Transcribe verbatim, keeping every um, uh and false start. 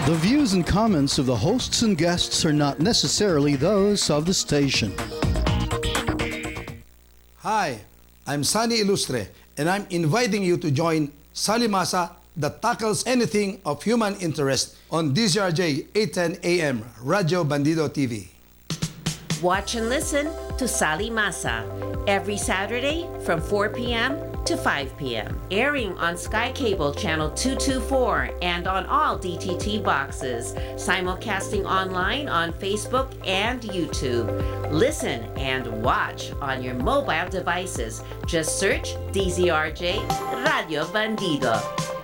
The views and comments of the hosts and guests are not necessarily those of the station. Hi, I'm Sunny Ilustre, and I'm inviting you to join Salimasa that tackles anything of human interest on D Z R J eight ten A M, Radio Bandido T V. Watch and listen to Sali Masa every Saturday from four p.m. to five p.m. Airing on Sky Cable Channel two twenty-four and on all D T T boxes. Simulcasting online on Facebook and YouTube. Listen and watch on your mobile devices. Just search D Z R J Radio Bandido.